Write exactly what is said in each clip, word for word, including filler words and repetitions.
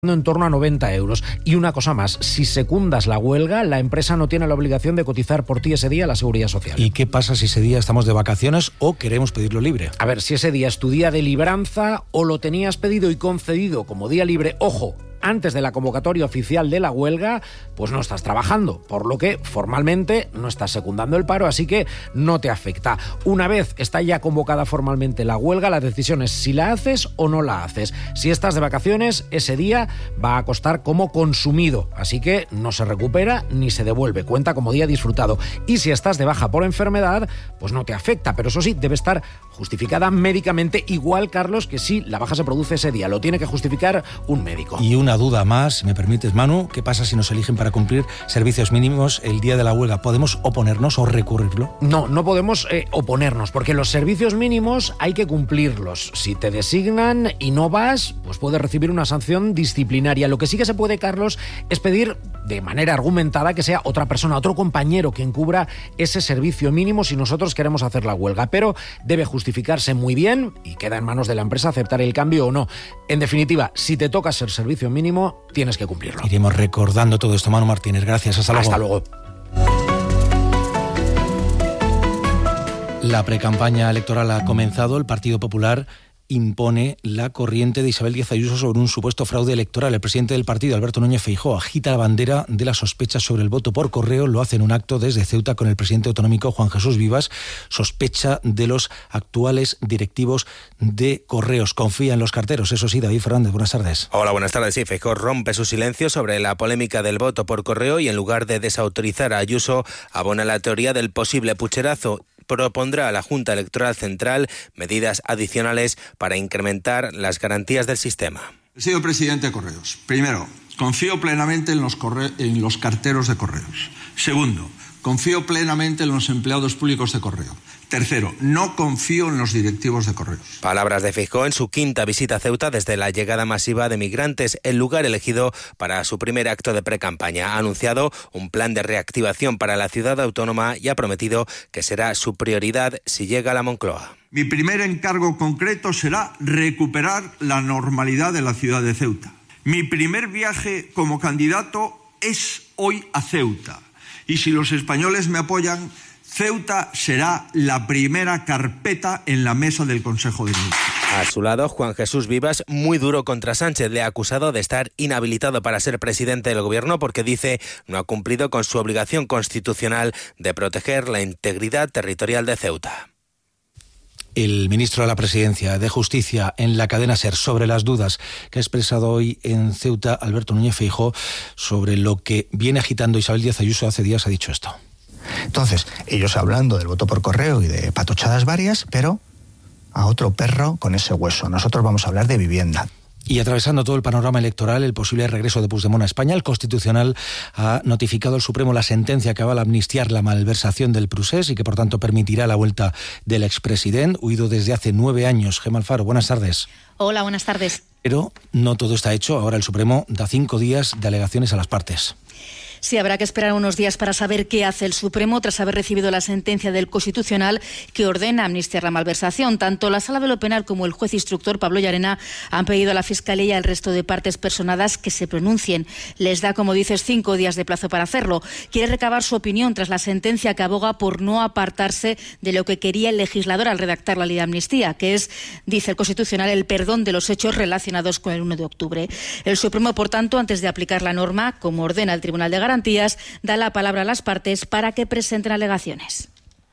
en torno a noventa euros. Y una cosa más, si secundas la huelga, la empresa no tiene la obligación de cotizar por ti ese día a la Seguridad Social. ¿Y qué pasa si ese día estamos de vacaciones o queremos pedirlo libre? A ver, si ese día es tu día de libranza o lo tenías pedido y concedido como día libre, ojo, antes de la convocatoria oficial de la huelga, pues no estás trabajando, por lo que formalmente no estás secundando el paro, así que no te afecta. Una vez está ya convocada formalmente la huelga, la decisión es si la haces o no la haces. Si estás de vacaciones, ese día va a costar como consumido, así que no se recupera ni se devuelve, cuenta como día disfrutado. Y si estás de baja por enfermedad, pues no te afecta, pero eso sí, debe estar justificada médicamente, igual, Carlos, que si la baja se produce ese día, lo tiene que justificar un médico. Y una duda más, si me permites, Manu, ¿qué pasa si nos eligen para cumplir servicios mínimos el día de la huelga? ¿Podemos oponernos o recurrirlo? No, no podemos eh, oponernos, porque los servicios mínimos hay que cumplirlos. Si te designan y no vas, pues puedes recibir una sanción disciplinaria. Lo que sí que se puede, Carlos, es pedir de manera argumentada que sea otra persona, otro compañero quien cubra ese servicio mínimo si nosotros queremos hacer la huelga, pero debe justificarse muy bien y queda en manos de la empresa aceptar el cambio o no. En definitiva, si te toca ser servicio mínimo, tienes que cumplirlo. Iremos recordando todo esto, Manu Martínez. Gracias, hasta luego. Hasta luego. La precampaña electoral ha comenzado. El Partido Popular impone la corriente de Isabel Díaz Ayuso sobre un supuesto fraude electoral. El presidente del partido, Alberto Núñez Feijóo, agita la bandera de las sospechas sobre el voto por correo. Lo hace en un acto desde Ceuta con el presidente autonómico, Juan Jesús Vivas. Sospecha de los actuales directivos de Correos. Confía en los carteros. Eso sí, David Fernández, buenas tardes. Hola, buenas tardes. Sí, Feijóo rompe su silencio sobre la polémica del voto por correo y en lugar de desautorizar a Ayuso, abona la teoría del posible pucherazo. Propondrá a la Junta Electoral Central medidas adicionales para incrementar las garantías del sistema. Señor presidente de Correos, primero, confío plenamente en los, corre- en los carteros de Correos. Segundo, confío plenamente en los empleados públicos de Correo. Tercero, no confío en los directivos de Correos. Palabras de Feijóo en su quinta visita a Ceuta desde la llegada masiva de migrantes, el lugar elegido para su primer acto de precampaña. Ha anunciado un plan de reactivación para la ciudad autónoma y ha prometido que será su prioridad si llega a la Moncloa. Mi primer encargo concreto será recuperar la normalidad de la ciudad de Ceuta. Mi primer viaje como candidato es hoy a Ceuta. Y si los españoles me apoyan, Ceuta será la primera carpeta en la mesa del Consejo de Ministros. A su lado, Juan Jesús Vivas, muy duro contra Sánchez. Le ha acusado de estar inhabilitado para ser presidente del gobierno porque dice no ha cumplido con su obligación constitucional de proteger la integridad territorial de Ceuta. El ministro de la Presidencia de Justicia en la cadena SER sobre las dudas que ha expresado hoy en Ceuta Alberto Núñez Feijóo sobre lo que viene agitando Isabel Díaz Ayuso hace días, ha dicho esto. Entonces, ellos hablando del voto por correo y de patochadas varias, pero a otro perro con ese hueso. Nosotros vamos a hablar de vivienda. Y atravesando todo el panorama electoral, el posible regreso de Puigdemont a España, el Constitucional ha notificado al Supremo la sentencia que avala amnistiar la malversación del Prusés y que por tanto permitirá la vuelta del expresidente, huido desde hace nueve años. Gemma Alfaro, buenas tardes. Hola, buenas tardes. Pero no todo está hecho. Ahora el Supremo da cinco días de alegaciones a las partes. Sí, habrá que esperar unos días para saber qué hace el Supremo tras haber recibido la sentencia del Constitucional que ordena amnistiar la malversación. Tanto la Sala de lo Penal como el juez instructor Pablo Llarena han pedido a la Fiscalía y al resto de partes personadas que se pronuncien. Les da, como dices, cinco días de plazo para hacerlo. Quiere recabar su opinión tras la sentencia que aboga por no apartarse de lo que quería el legislador al redactar la ley de amnistía, que es, dice el Constitucional, el perdón de los hechos relacionados con el uno de octubre. El Supremo, por tanto, antes de aplicar la norma, como ordena el Tribunal de Garantías, Garantías, da la palabra a las partes para que presenten alegaciones.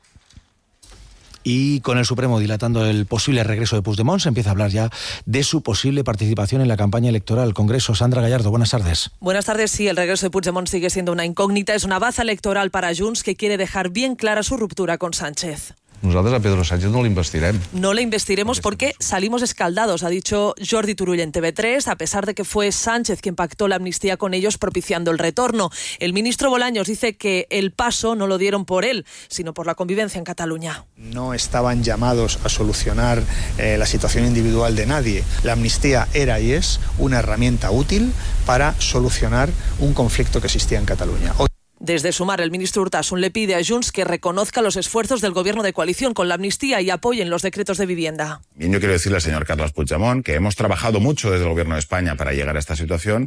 Y con el Supremo dilatando el posible regreso de Puigdemont, se empieza a hablar ya de su posible participación en la campaña electoral. Congreso, Sandra Gallardo, buenas tardes. Buenas tardes, sí, el regreso de Puigdemont sigue siendo una incógnita. Es una baza electoral para Junts que quiere dejar bien clara su ruptura con Sánchez. Nosaltres a Pedro Sánchez no l'investirem. No le investiremos porque salimos escaldados, ha dicho Jordi Turull en T V tres, a pesar de que fue Sánchez quien pactó la amnistía con ellos propiciando el retorno. El ministro Bolaños dice que el paso no lo dieron por él, sino por la convivencia en Cataluña. No estaban llamados a solucionar eh, la situación individual de nadie. La amnistía era y es una herramienta útil para solucionar un conflicto que existía en Cataluña. Hoy Desde Sumar, el ministro Urtasun le pide a Junts que reconozca los esfuerzos del gobierno de coalición con la amnistía y apoyen los decretos de vivienda. Bien, yo quiero decirle al señor Carles Puigdemont que hemos trabajado mucho desde el gobierno de España para llegar a esta situación